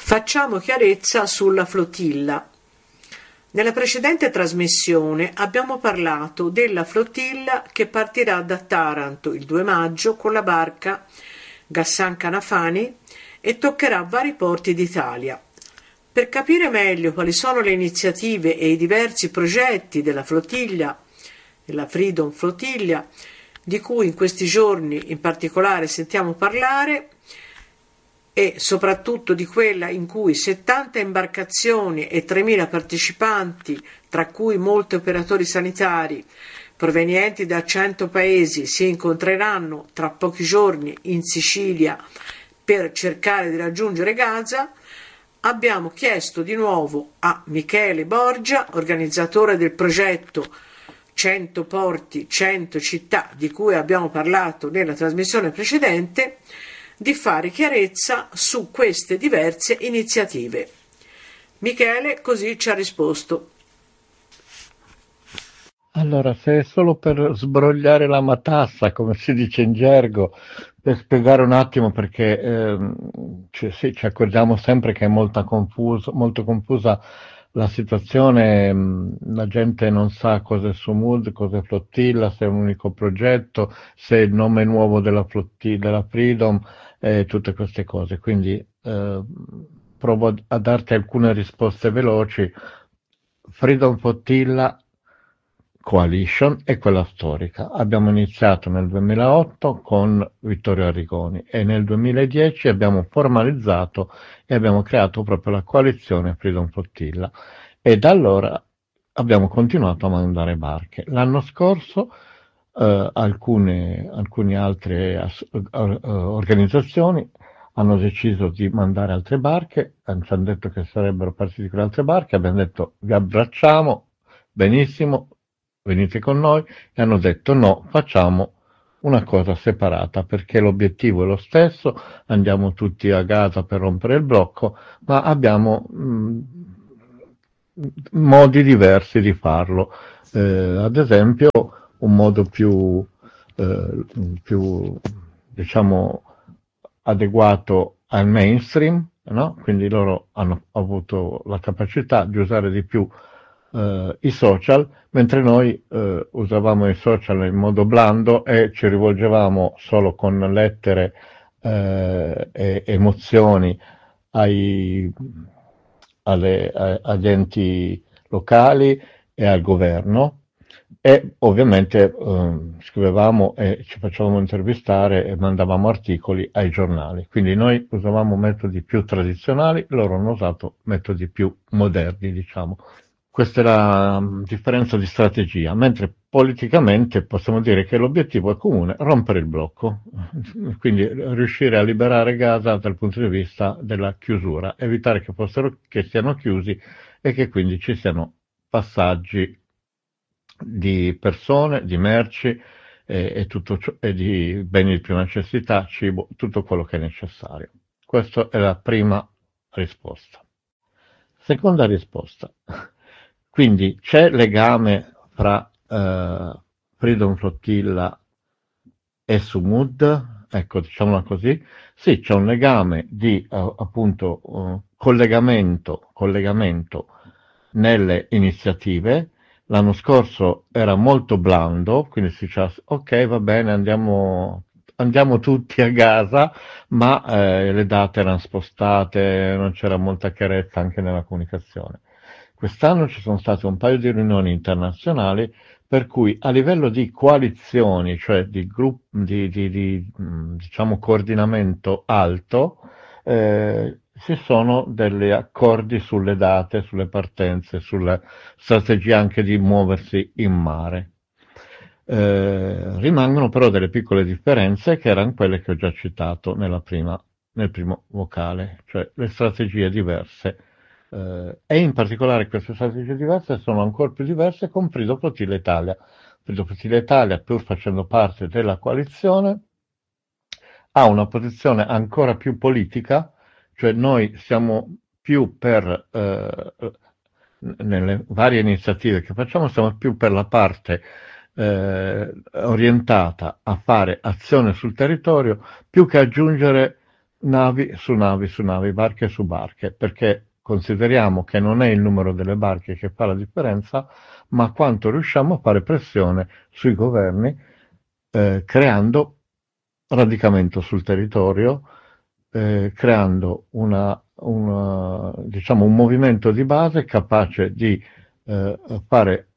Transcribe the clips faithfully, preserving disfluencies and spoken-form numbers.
Facciamo chiarezza sulla flottilla. Nella precedente trasmissione abbiamo parlato della flottilla che partirà da Taranto il due maggio con la barca Ghassan Kanafani e toccherà vari porti d'Italia. Per capire meglio quali sono le iniziative e i diversi progetti della flottiglia, della Freedom Flottiglia, di cui in questi giorni in particolare sentiamo parlare, e soprattutto di quella in cui settanta imbarcazioni e tremila partecipanti, tra cui molti operatori sanitari provenienti da cento paesi, si incontreranno tra pochi giorni in Sicilia per cercare di raggiungere Gaza, abbiamo chiesto di nuovo a Michele Borgia, organizzatore del progetto cento porti, cento città, di cui abbiamo parlato nella trasmissione precedente, di fare chiarezza su queste diverse iniziative. Michele così ci ha risposto. Allora, se è solo per sbrogliare la matassa, come si dice in gergo, per spiegare un attimo, perché ehm, ci, sì, ci accorgiamo sempre che è molto confuso, molto confusa la situazione, mh, la gente non sa cosa è Sumud, cosa è Flottilla, se è un unico progetto, se è il nome nuovo della Flottilla, della Freedom, e tutte queste cose. Quindi eh, provo a, a darti alcune risposte veloci. Freedom Flottilla Coalition è quella storica. Abbiamo iniziato nel duemilaotto con Vittorio Arrigoni e nel duemiladieci abbiamo formalizzato e abbiamo creato proprio la coalizione Freedom Flottilla e da allora abbiamo continuato a mandare barche. L'anno scorso eh, alcune, alcune altre as, uh, organizzazioni hanno deciso di mandare altre barche, ci hanno detto che sarebbero partiti con altre barche, abbiamo detto vi abbracciamo, benissimo, venite con noi, e hanno detto no, facciamo una cosa separata perché l'obiettivo è lo stesso, andiamo tutti a Gaza per rompere il blocco, ma abbiamo mh, modi diversi di farlo. Eh, ad esempio, un modo più, eh, più diciamo, adeguato al mainstream, no? Quindi loro hanno avuto la capacità di usare di più Uh, i social, mentre noi uh, usavamo i social in modo blando e ci rivolgevamo solo con lettere uh, e emozioni ai, alle, a, agli enti locali e al governo e ovviamente uh, scrivevamo e ci facevamo intervistare e mandavamo articoli ai giornali. Quindi noi usavamo metodi più tradizionali, loro hanno usato metodi più moderni, diciamo. Questa è la differenza di strategia, mentre politicamente possiamo dire che l'obiettivo è comune, rompere il blocco, quindi riuscire a liberare Gaza dal punto di vista della chiusura, evitare che, fossero, che siano chiusi e che quindi ci siano passaggi di persone, di merci e, e, tutto ciò, e di beni di prima necessità, cibo, tutto quello che è necessario. Questa è la prima risposta. Seconda risposta. Quindi c'è legame fra eh, Freedom Flotilla e Sumud? Ecco, diciamola così. Sì, c'è un legame di eh, appunto uh, collegamento, collegamento nelle iniziative. L'anno scorso era molto blando, quindi si diceva ok, va bene, andiamo, andiamo tutti a Gaza, ma eh, le date erano spostate, non c'era molta chiarezza anche nella comunicazione. Quest'anno ci sono state un paio di riunioni internazionali per cui a livello di coalizioni, cioè di, gruppo, di, di, di diciamo coordinamento alto, eh, ci sono degli accordi sulle date, sulle partenze, sulla strategia anche di muoversi in mare. Eh, rimangono però delle piccole differenze che erano quelle che ho già citato nella prima, nel primo vocale, cioè le strategie diverse. Uh, e in particolare queste strategie diverse sono ancora più diverse con Freedom Flotilla Italia. Freedom Flotilla Italia, pur facendo parte della coalizione, ha una posizione ancora più politica, cioè noi siamo più per, uh, nelle varie iniziative che facciamo, siamo più per la parte uh, orientata a fare azione sul territorio, più che aggiungere navi su navi su navi, barche su barche, perché consideriamo che non è il numero delle barche che fa la differenza, ma quanto riusciamo a fare pressione sui governi, eh, creando radicamento sul territorio, eh, creando una, una, diciamo, un movimento di base capace di eh, fare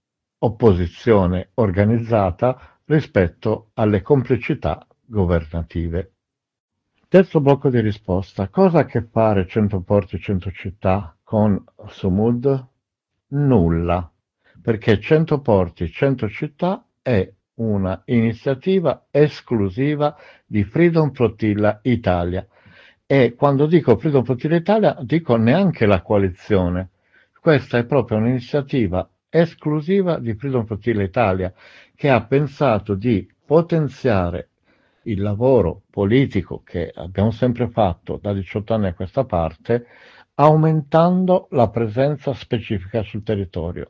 opposizione organizzata rispetto alle complicità governative. Terzo blocco di risposta. Cosa ha a che fare cento porti, cento città con Sumud? Nulla, perché cento porti, cento città è una iniziativa esclusiva di Freedom Flotilla Italia. E quando dico Freedom Flotilla Italia, dico neanche la coalizione. Questa è proprio un'iniziativa esclusiva di Freedom Flotilla Italia, che ha pensato di potenziare il lavoro politico che abbiamo sempre fatto da diciotto anni a questa parte, aumentando la presenza specifica sul territorio.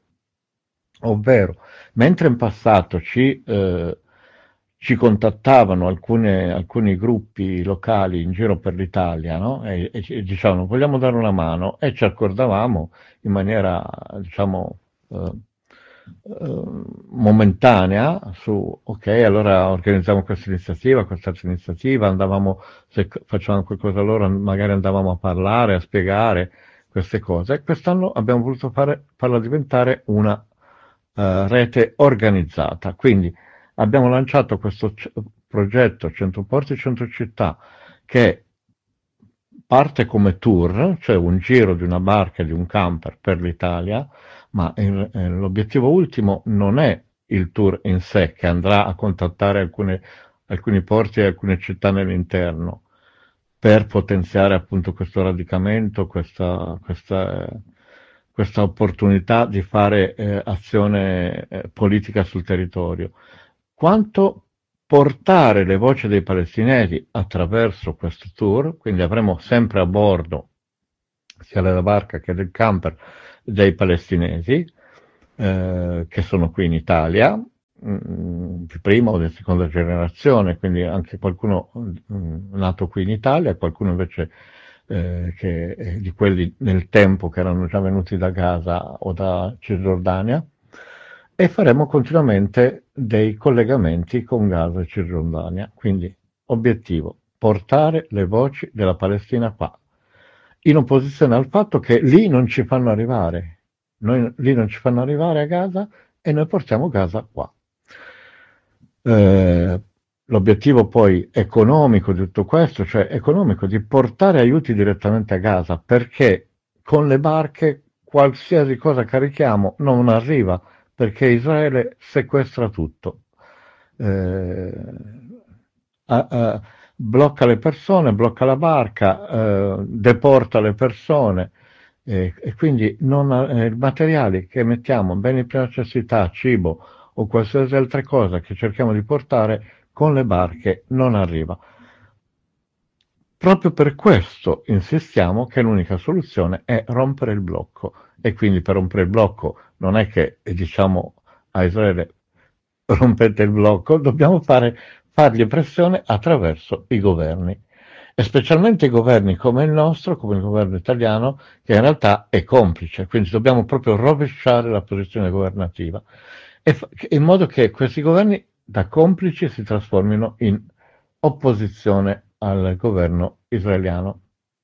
Ovvero, mentre in passato ci, eh, ci contattavano alcune, alcuni gruppi locali in giro per l'Italia, no? e, e, e dicevano vogliamo dare una mano, e ci accordavamo in maniera, diciamo, eh, eh, momentanea su ok, allora organizziamo questa iniziativa, quest'altra iniziativa, andavamo, se facevamo qualcosa loro magari andavamo a parlare, a spiegare queste cose. Quest'anno abbiamo voluto fare, farla diventare una uh, rete organizzata, quindi abbiamo lanciato questo c- progetto cento porti, cento città, che parte come tour, cioè un giro di una barca e di un camper per l'Italia, ma in, eh, l'obiettivo ultimo non è il tour in sé, che andrà a contattare alcune, alcuni porti e alcune città nell'interno, per potenziare appunto questo radicamento, questa, questa, questa opportunità di fare eh, azione eh, politica sul territorio, quanto portare le voci dei palestinesi attraverso questo tour, quindi avremo sempre a bordo, sia della barca che del camper, dei palestinesi, eh, che sono qui in Italia, mh, di prima o di seconda generazione, quindi anche qualcuno mh, nato qui in Italia, qualcuno invece eh, che, eh, di quelli nel tempo che erano già venuti da Gaza o da Cisgiordania, e faremo continuamente dei collegamenti con Gaza e Cisgiordania. Quindi, obiettivo, portare le voci della Palestina qua, in opposizione al fatto che lì non ci fanno arrivare. Noi lì non ci fanno arrivare a Gaza e noi portiamo Gaza qua. Eh, l'obiettivo poi economico di tutto questo, cioè economico di portare aiuti direttamente a Gaza, perché con le barche qualsiasi cosa carichiamo non arriva, perché Israele sequestra tutto. Eh, a, a, blocca le persone, blocca la barca, eh, deporta le persone, eh, e quindi non, eh, i materiali che mettiamo, beni di prima necessità, cibo o qualsiasi altra cosa che cerchiamo di portare con le barche non arriva. Proprio per questo insistiamo che l'unica soluzione è rompere il blocco, e quindi per rompere il blocco non è che diciamo a Israele rompete il blocco, dobbiamo fare, fargli pressione attraverso i governi, e specialmente i governi come il nostro, come il governo italiano, che in realtà è complice, quindi dobbiamo proprio rovesciare la posizione governativa, e fa- in modo che questi governi da complici si trasformino in opposizione al governo israeliano.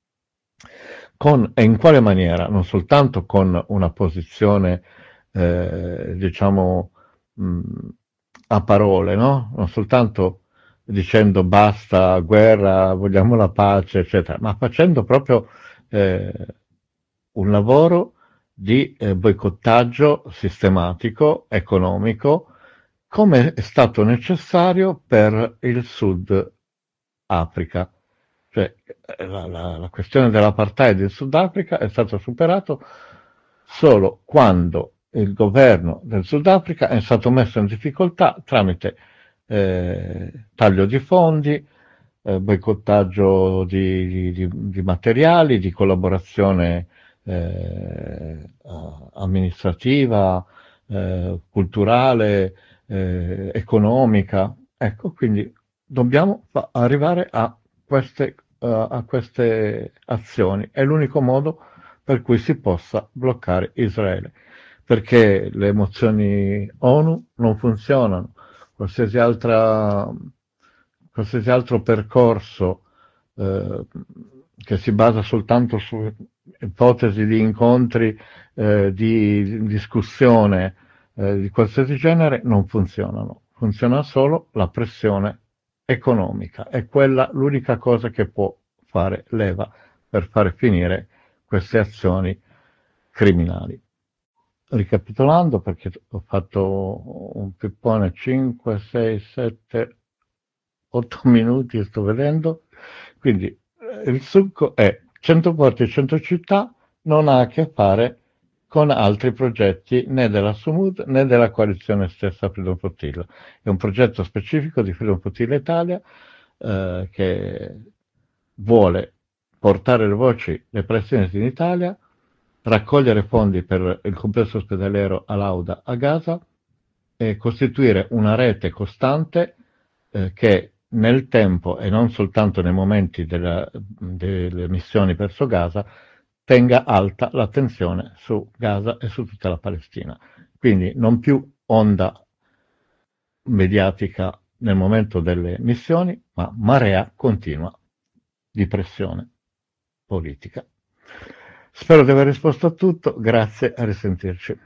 Con, e in quale maniera? Non soltanto con una posizione, eh, diciamo, mh, a parole, no? Non soltanto dicendo basta guerra, vogliamo la pace, eccetera, ma facendo proprio eh, un lavoro di eh, boicottaggio sistematico, economico, come è stato necessario per il Sud Africa. Cioè, la, la, la questione dell'apartheid in Sudafrica è stata superata solo quando il governo del Sudafrica è stato messo in difficoltà tramite eh, taglio di fondi, eh, boicottaggio di, di, di materiali, di collaborazione eh, amministrativa, eh, culturale, eh, economica. Ecco, quindi dobbiamo fa- arrivare a queste uh, a queste azioni. È l'unico modo per cui si possa bloccare Israele, perché le mozioni ONU non funzionano, qualsiasi altra, qualsiasi altro percorso eh, che si basa soltanto su ipotesi di incontri, eh, di discussione eh, di qualsiasi genere non funzionano. Funziona solo la pressione economica, è quella l'unica cosa che può fare leva per fare finire queste azioni criminali. Ricapitolando, perché ho fatto un pippone cinque, sei, sette, otto minuti, sto vedendo, quindi eh, il succo è cento porti e cento città non ha a che fare con altri progetti né della Sumud né della coalizione stessa Freedom Flotilla. È un progetto specifico di Freedom Flotilla Italia eh, che vuole portare le voci dei palestinesi in Italia, raccogliere fondi per il complesso ospedaliero Al-Auda a Gaza e costituire una rete costante eh, che nel tempo e non soltanto nei momenti della, delle missioni verso Gaza tenga alta l'attenzione su Gaza e su tutta la Palestina. Quindi non più onda mediatica nel momento delle missioni, ma marea continua di pressione politica. Spero di aver risposto a tutto, grazie, a risentirci.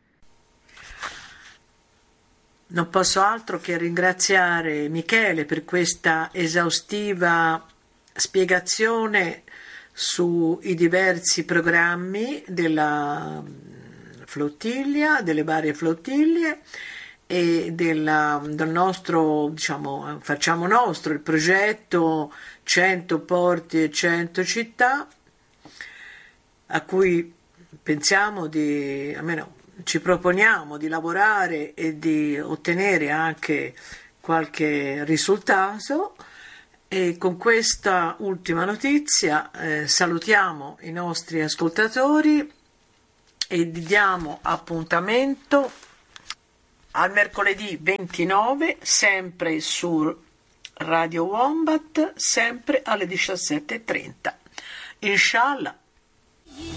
Non posso altro che ringraziare Michele per questa esaustiva spiegazione sui diversi programmi della flottiglia, delle varie flottiglie e della, del nostro, diciamo, facciamo nostro il progetto cento porti e cento città, a cui pensiamo di, almeno ci proponiamo di lavorare e di ottenere anche qualche risultato. E con questa ultima notizia eh, salutiamo i nostri ascoltatori e diamo appuntamento al mercoledì ventinove, sempre su Radio Wombat, sempre alle diciassette e trenta. Inshallah.